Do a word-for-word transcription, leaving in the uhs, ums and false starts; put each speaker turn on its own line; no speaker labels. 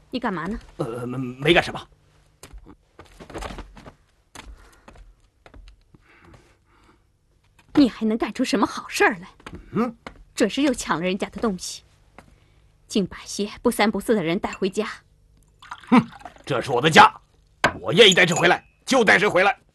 你干嘛呢？
呃，没没干什么。
你还能干出什么好事儿来？
嗯，
准是又抢了人家的东西，竟把些不三不四的人带回家。
哼，这是我的家，我愿意带谁回来就带谁回来。